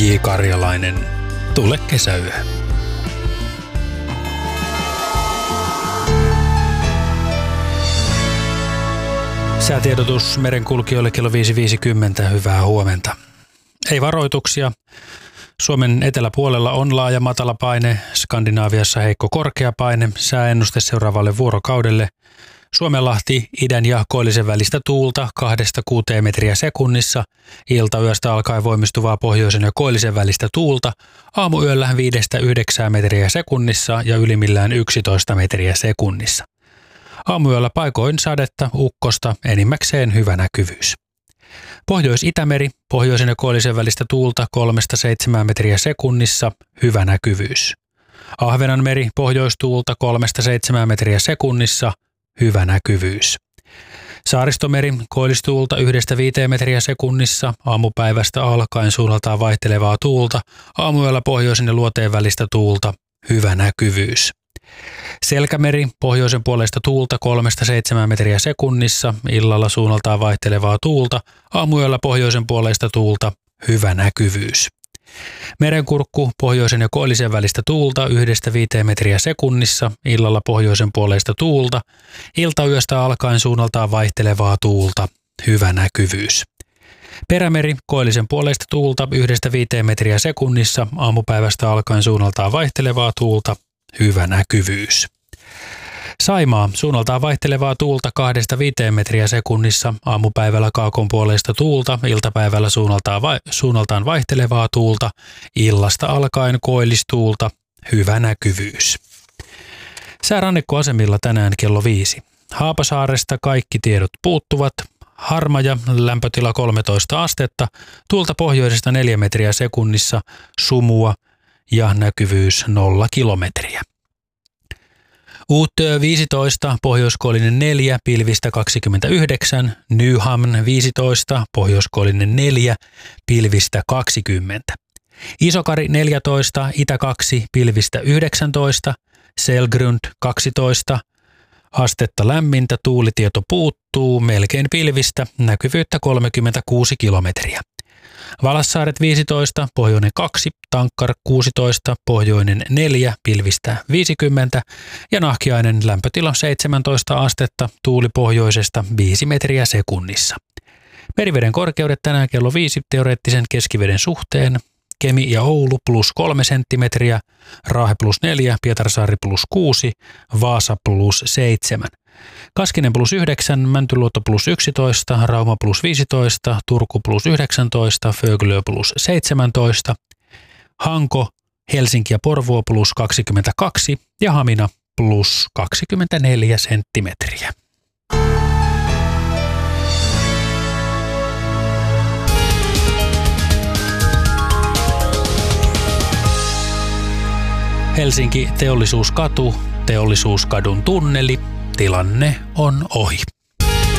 J. Karjalainen, tule kesäyö. Säätiedotus merenkulkijoille kello 5.50. Hyvää huomenta. Ei varoituksia. Suomen eteläpuolella on laaja matalapaine, Skandinaaviassa heikko korkeapaine, sääennuste seuraavalle vuorokaudelle. Suomenlahti idän ja koillisen välistä tuulta 2-6 metriä sekunnissa, iltayöstä alkaen voimistuvaa pohjoisen ja koillisen välistä tuulta, aamuyöllä 5-9 metriä sekunnissa ja ylimmillään 11 metriä sekunnissa. Aamuyöllä paikoin sadetta, ukkosta, enimmäkseen hyvä näkyvyys. Pohjois-Itämeri, pohjoisen ja koillisen välistä tuulta 3-7 metriä sekunnissa, hyvä näkyvyys. Ahvenanmeri, pohjoistuulta 3-7 metriä sekunnissa, hyvä näkyvyys. Saaristomeri, koillistuulta 1-5 metriä sekunnissa, aamupäivästä alkaen suunnaltaan vaihtelevaa tuulta, aamuyöllä pohjoisen ja luoteen välistä tuulta, hyvä näkyvyys. Selkämeri, pohjoisen puolesta tuulta 3-7 metriä sekunnissa, illalla suunnaltaan vaihtelevaa tuulta, aamuyöllä pohjoisen puolesta tuulta, hyvä näkyvyys. Merenkurkku, pohjoisen ja koillisen välistä tuulta 1-5 metriä sekunnissa, illalla pohjoisen puolesta tuulta, iltayöstä alkaen suunnaltaan vaihtelevaa tuulta, hyvä näkyvyys. Perämeri, koillisen puolesta tuulta 1-5 metriä sekunnissa, aamupäivästä alkaen suunnaltaan vaihtelevaa tuulta, hyvä näkyvyys. Saimaa, suunnaltaan vaihtelevaa tuulta 2-5 metriä sekunnissa, aamupäivällä kaakon puoleista tuulta, iltapäivällä suunnaltaan vaihtelevaa tuulta, illasta alkaen koillistuulta, hyvä näkyvyys. Säärannikkoasemilla tänään kello 5. Haapasaaresta kaikki tiedot puuttuvat, Harmaja, lämpötila 13 astetta, tuulta pohjoisesta 4 metriä sekunnissa, sumua ja näkyvyys 0 kilometriä. Uutö 15, pohjoiskoillinen 4, pilvistä 29, Nyhamn 15, pohjoiskoillinen 4, pilvistä 20. Isokari 14, itä 2, pilvistä 19, Selgrund 12, astetta lämmintä, tuulitieto puuttuu, melkein pilvistä, näkyvyyttä 36 kilometriä. Valassaaret 15, pohjoinen 2, Tankkar 16, pohjoinen 4, pilvistä 50 ja Nahkiainen lämpötila 17 astetta, tuuli pohjoisesta 5 metriä sekunnissa. Meriveden korkeudet tänään kello 5 teoreettisen keskiveden suhteen, Kemi ja Oulu +3 senttimetriä, Raahe +4, Pietarsaari +6, Vaasa +7. Kaskinen +9, Mäntyluoto +11, Rauma +15, Turku +19, Föglö +17, Hanko, Helsinki ja Porvoo +22 ja Hamina +24 senttimetriä. Helsinki Teollisuuskatu, Teollisuuskadun tunneli, tilanne on ohi.